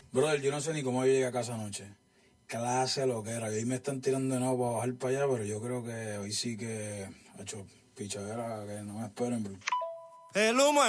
Brother, yo no sé ni cómo yo llegué a casa anoche. Clase lo que era. Y hoy me están tirando de nuevo para bajar para allá, pero yo creo que hoy sí que ha hecho pichadera que no me esperen, bro. El humo